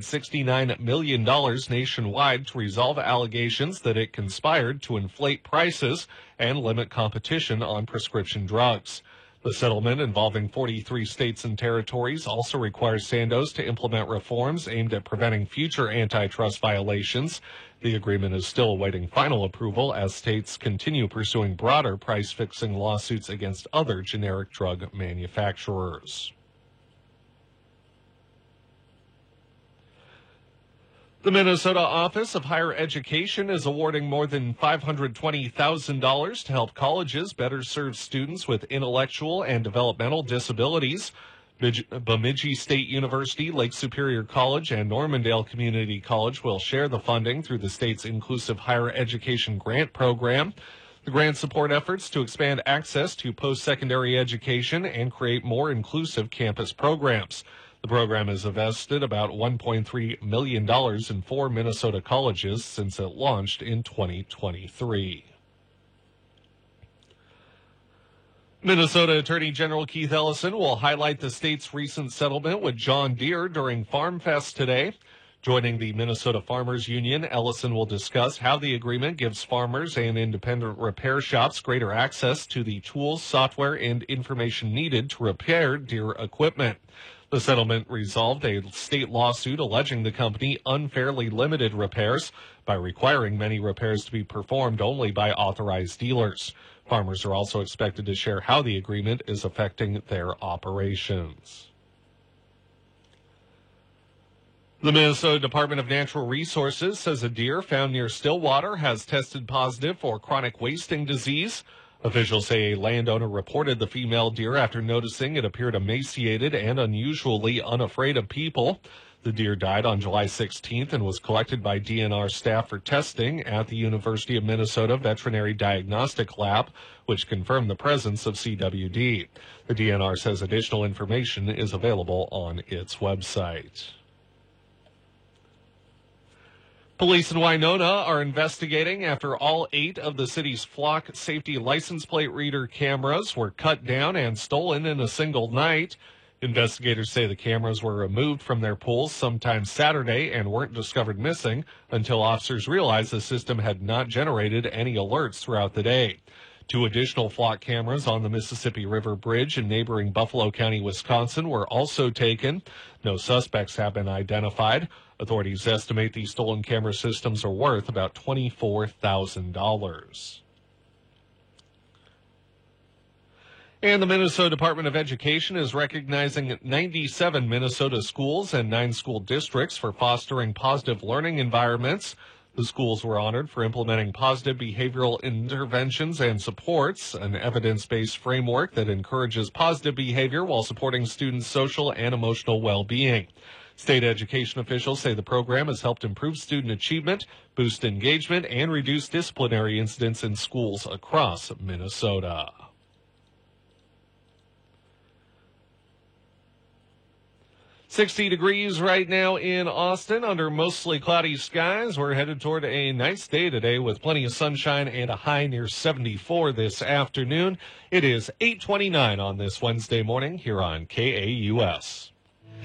$169 million nationwide to resolve allegations that it conspired to inflate prices and limit competition on prescription drugs. The settlement, involving 43 states and territories, also requires Sandoz to implement reforms aimed at preventing future antitrust violations. The agreement is still awaiting final approval as states continue pursuing broader price-fixing lawsuits against other generic drug manufacturers. The Minnesota Office of Higher Education is awarding more than $520,000 to help colleges better serve students with intellectual and developmental disabilities. Bemidji State University, Lake Superior College, and Normandale Community College will share the funding through the state's Inclusive Higher Education Grant Program. The grant support efforts to expand access to post-secondary education and create more inclusive campus programs. The program has invested about $1.3 million in 4 Minnesota colleges since it launched in 2023. Minnesota Attorney General Keith Ellison will highlight the state's recent settlement with John Deere during Farm Fest today. Joining the Minnesota Farmers Union, Ellison will discuss how the agreement gives farmers and independent repair shops greater access to the tools, software, and information needed to repair Deere equipment. The settlement resolved a state lawsuit alleging the company unfairly limited repairs by requiring many repairs to be performed only by authorized dealers. Farmers are also expected to share how the agreement is affecting their operations. The Minnesota Department of Natural Resources says a deer found near Stillwater has tested positive for chronic wasting disease. Officials say a landowner reported the female deer after noticing it appeared emaciated and unusually unafraid of people. The deer died on July 16th and was collected by DNR staff for testing at the University of Minnesota Veterinary Diagnostic Lab, which confirmed the presence of CWD. The DNR says additional information is available on its website. Police in Winona are investigating after all 8 of the city's flock safety license plate reader cameras were cut down and stolen in a single night. Investigators say the cameras were removed from their pools sometime Saturday and weren't discovered missing until officers realized the system had not generated any alerts throughout the day. 2 additional flock cameras on the Mississippi River Bridge in neighboring Buffalo County, Wisconsin, were also taken. No suspects have been identified. Authorities estimate these stolen camera systems are worth about $24,000. And the Minnesota Department of Education is recognizing 97 Minnesota schools and 9 school districts for fostering positive learning environments. The schools were honored for implementing positive behavioral interventions and supports, an evidence-based framework that encourages positive behavior while supporting students' social and emotional well-being. State education officials say the program has helped improve student achievement, boost engagement, and reduce disciplinary incidents in schools across Minnesota. $60 degrees right now in Austin under mostly cloudy skies. We're headed toward a nice day today with plenty of sunshine and a high near 74 this afternoon. It is 8:29 on this Wednesday morning here on KAUS.